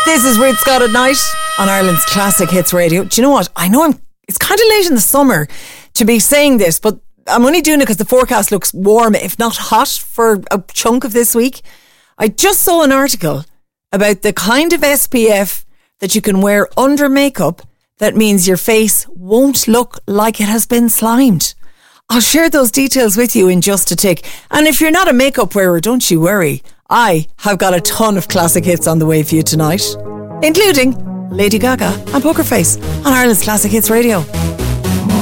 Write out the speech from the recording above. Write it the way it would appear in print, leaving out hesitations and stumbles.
This is Ruth Scott at night on Ireland's Classic Hits Radio. Do you know what? I know it's kind of late in the summer to be saying this, but I'm only doing it because the forecast looks warm, if not hot, for a chunk of this week. I just saw an article about the kind of SPF that you can wear under makeup that means your face won't look like it has been slimed. I'll share those details with you in just a tick. And if you're not a makeup wearer, don't you worry. I have got a ton of classic hits on the way for you tonight, including Lady Gaga and Poker Face on Ireland's Classic Hits Radio.